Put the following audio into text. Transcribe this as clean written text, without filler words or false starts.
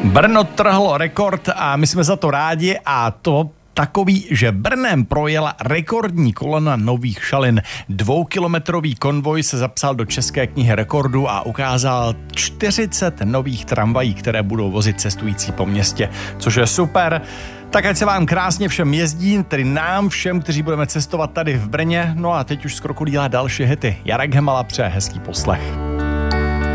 Brno trhlo rekord a my jsme za to rádi, a to takový, že Brnem projela rekordní kolona nových šalin. 2kilometrový konvoj se zapsal do České knihy rekordů a ukázal 40 nových tramvají, které budou vozit cestující po městě, což je super. Tak ať se vám krásně všem jezdí, tedy nám všem, kteří budeme cestovat tady v Brně. No a teď už z Krokodýla další hity. Jarek Hemala přeje hezký poslech.